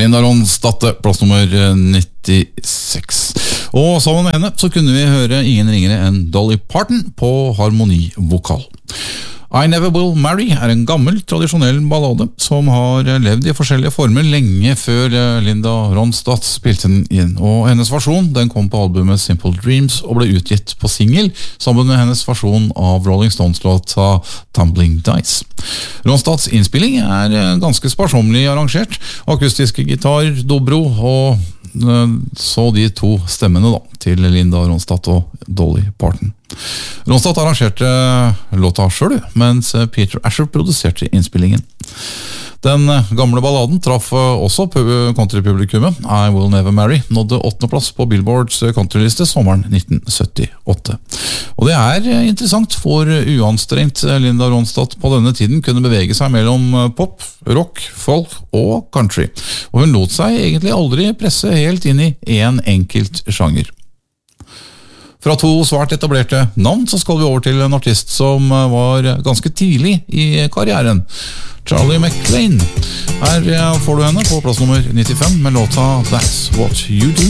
Linda Ronstadt, plass nummer 96. Og sammen med henne så kunne vi høre ingen ringere enn Dolly Parton på harmonivokal. I Never Will Marry en gammel, tradisjonell ballade som har levd i forskjellige former lenge før Linda Ronstadt spilte den inn. Og hennes versjon den kom på albumet Simple Dreams og ble utgitt på single sammen med hennes versjon av Rolling Stones-låta Tumbling Dice. Ronstadts innspilling ganske sparsomlig arrangert, akustiske gitar, dobro og så de to stemmene da, til Linda Ronstadt og Dolly Parton. Ronstadt arrangerte låta selv, mens Peter Asher produserte innspillingen. Den gamle balladen traff også countrypublikummet. I Will Never Marry nådde 8. plass på Billboards countryliste sommeren 1978. Og det interessant, for uanstrengt Linda Ronstadt på denne tiden kunne bevege seg mellom pop, rock, folk og country. Og hun lot seg egentlig aldri presse helt inn i en enkelt sjanger. Fra to svært etablerte navn så skal vi over til en artist som var ganske tidlig i karrieren. Charlie McLean. Her får du henne på plass nummer 95 med låta That's What You Do.